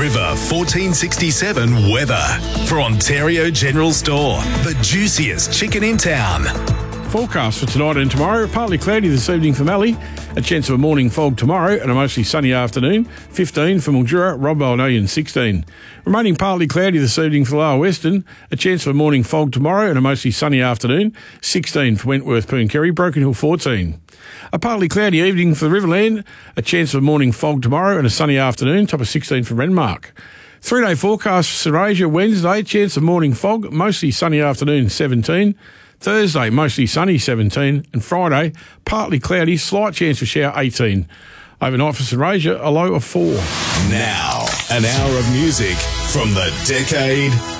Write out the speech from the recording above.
River 1467 weather for Ontario General Store, the juiciest chicken in town. Forecast for tonight and tomorrow, partly cloudy this evening for Mallee, a chance of a morning fog tomorrow and a mostly sunny afternoon, 15 for Mildura, Robbo and Oyen 16. Remaining partly cloudy this evening for Lower Western, a chance of a morning fog tomorrow and a mostly sunny afternoon, 16 for Wentworth, Pooncarry, Broken Hill 14. A partly cloudy evening for the Riverland, a chance of a morning fog tomorrow and a sunny afternoon, top of 16 for Renmark. 3-day forecast for St Asia, Wednesday, chance of morning fog, mostly sunny afternoon, 17. Thursday, mostly sunny, 17. And Friday, partly cloudy, slight chance of shower, 18. Overnight for St Asia, a low of 4. Now, an hour of music from the decade